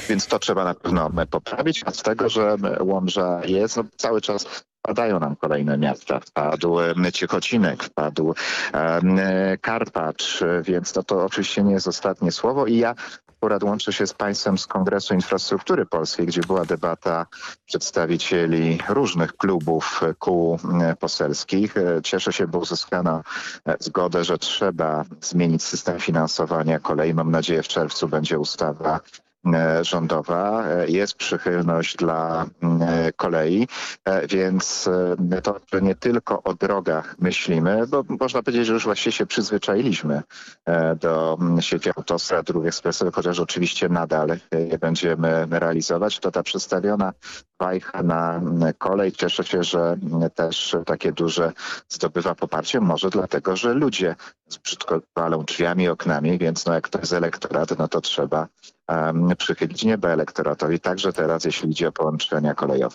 Więc to trzeba na pewno poprawić, a z tego, że Łomża jest, no, cały czas wpadają nam kolejne miasta. Wpadł Ciechocinek, wpadł Karpacz, więc to oczywiście nie jest ostatnie słowo i ja akurat łączę się z państwem z Kongresu Infrastruktury Polskiej, gdzie była debata przedstawicieli różnych klubów, kół poselskich. Cieszę się, bo uzyskano zgodę, że trzeba zmienić system finansowania kolei. Mam nadzieję, w czerwcu będzie ustawa rządowa, jest przychylność dla kolei, więc to nie tylko o drogach myślimy, bo można powiedzieć, że już właściwie się przyzwyczailiśmy do sieci autostrad, dróg ekspresowych, chociaż oczywiście nadal je będziemy realizować, to ta przestawiona wajcha na kolej. Cieszę się, że też takie duże zdobywa poparcie, może dlatego, że ludzie brzydko walą drzwiami i oknami, więc no jak to jest elektorat, no to trzeba przychylić nieba elektoratowi, także teraz, jeśli idzie o połączenia kolejowe.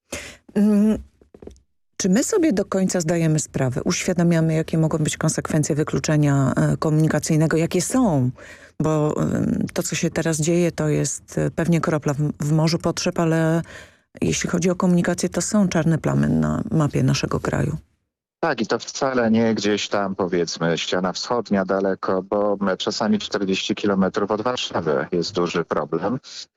Czy my sobie do końca zdajemy sprawę, uświadamiamy, jakie mogą być konsekwencje wykluczenia komunikacyjnego, jakie są? Bo to, co się teraz dzieje, to jest pewnie kropla w morzu potrzeb, ale jeśli chodzi o komunikację, to są czarne plamy na mapie naszego kraju. Tak, i to wcale nie gdzieś tam, powiedzmy, ściana wschodnia daleko, bo czasami 40 kilometrów od Warszawy jest duży problem.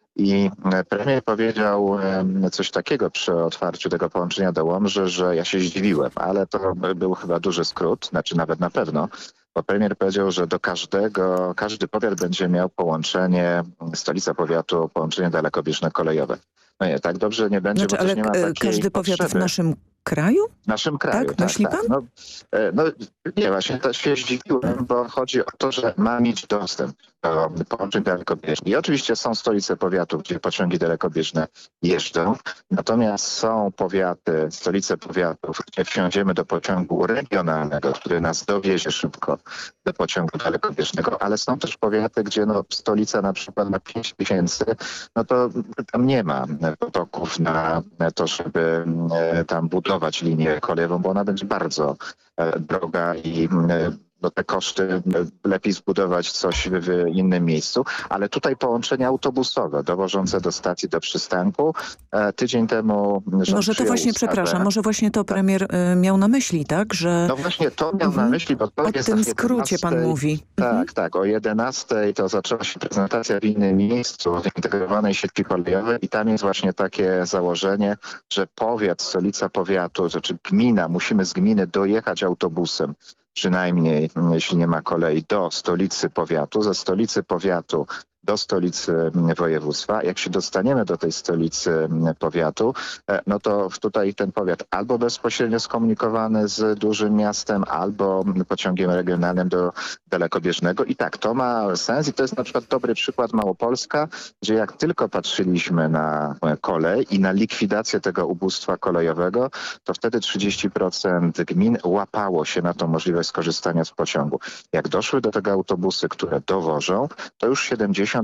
I premier powiedział coś takiego przy otwarciu tego połączenia do Łomży, że ja się zdziwiłem, ale to był chyba duży skrót, znaczy nawet na pewno, bo premier powiedział, że do każdy powiat będzie miał połączenie, stolica powiatu, połączenie dalekobieżne kolejowe. No nie, tak dobrze nie będzie, znaczy, bo też nie ma takiej każdy powiat potrzeby. W naszym kraju? W naszym kraju, tak. Myśli pan? No nie, właśnie też się zdziwiłem, bo chodzi o to, że ma mieć dostęp do połączeń dalekobieżnych. I oczywiście są stolice powiatów, gdzie pociągi dalekobieżne jeżdżą, natomiast są powiaty, stolice powiatów, gdzie wsiądziemy do pociągu regionalnego, który nas dowiezie szybko do pociągu dalekobieżnego, ale są też powiaty, gdzie stolica na przykład na 5 tysięcy, no to tam nie ma potoków na to, żeby tam budować linię kolejową, bo ona będzie bardzo droga i te koszty lepiej zbudować coś w innym miejscu, ale tutaj połączenia autobusowe dowożące do stacji, do przystanku. Tydzień temu może to właśnie, przepraszam, może właśnie to premier miał na myśli, tak? Że... No właśnie to miał na myśli, bo to o jest tym 11, skrócie pan mówi. Tak, o 11 to zaczęła się prezentacja w innym miejscu, w integrowanej sieci kolejowej i tam jest właśnie takie założenie, że powiat, stolica powiatu, znaczy gmina, musimy z gminy dojechać autobusem, przynajmniej jeśli nie ma kolei, do stolicy powiatu, ze stolicy powiatu do stolicy województwa. Jak się dostaniemy do tej stolicy powiatu, no to tutaj ten powiat albo bezpośrednio skomunikowany z dużym miastem, albo pociągiem regionalnym do dalekobieżnego. I tak, to ma sens i to jest na przykład dobry przykład Małopolska, gdzie jak tylko patrzyliśmy na kolej i na likwidację tego ubóstwa kolejowego, to wtedy 30% gmin łapało się na tą możliwość skorzystania z pociągu. Jak doszły do tego autobusy, które dowożą, to już 70%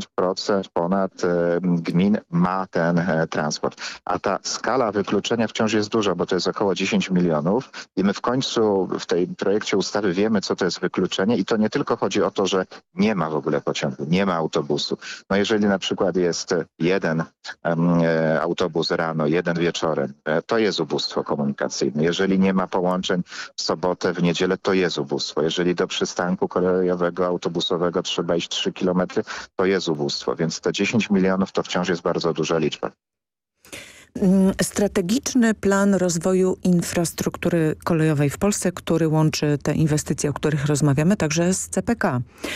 ponad gmin ma ten transport. A ta skala wykluczenia wciąż jest duża, bo to jest około 10 milionów i my w końcu w tej projekcie ustawy wiemy, co to jest wykluczenie i to nie tylko chodzi o to, że nie ma w ogóle pociągu, nie ma autobusu. No jeżeli na przykład jest jeden autobus rano, jeden wieczorem, to jest ubóstwo komunikacyjne. Jeżeli nie ma połączeń w sobotę, w niedzielę, to jest ubóstwo. Jeżeli do przystanku kolejowego, autobusowego trzeba iść 3 kilometry, to jest ubóstwo, więc te 10 milionów to wciąż jest bardzo duża liczba. Strategiczny plan rozwoju infrastruktury kolejowej w Polsce, który łączy te inwestycje, o których rozmawiamy, także z CPK.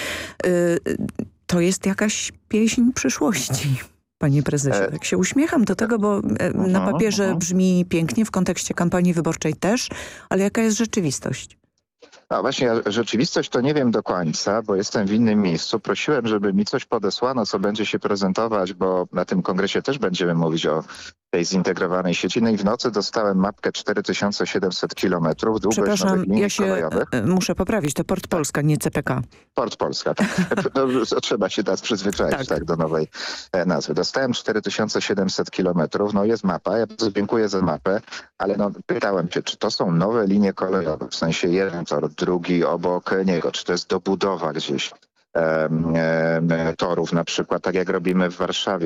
To jest jakaś pieśń przyszłości. Panie prezesie, tak się uśmiecham do tego, bo na papierze brzmi pięknie, w kontekście kampanii wyborczej też, ale jaka jest rzeczywistość? No właśnie, rzeczywistość to nie wiem do końca, bo jestem w innym miejscu. Prosiłem, żeby mi coś podesłano, co będzie się prezentować, bo na tym kongresie też będziemy mówić o tej zintegrowanej sieci. No i w nocy dostałem mapkę 4700 kilometrów długość nowych linii kolejowych. Muszę poprawić, to Port Polska, nie CPK. Port Polska, tak. No, trzeba się teraz przyzwyczaić do nowej nazwy. Dostałem 4700 kilometrów, no jest mapa, ja bardzo dziękuję za mapę, ale pytałem się, czy to są nowe linie kolejowe, w sensie jeden tor, drugi obok niego, czy to jest dobudowa gdzieś torów na przykład, tak jak robimy w Warszawie.